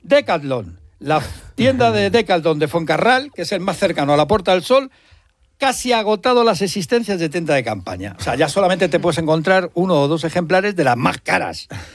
Decathlon, la tienda de Decathlon de Fuencarral, que es el más cercano a la Puerta del Sol, casi ha agotado las existencias de tienda de campaña. O sea, ya solamente te puedes encontrar 1 o 2 ejemplares de las más caras.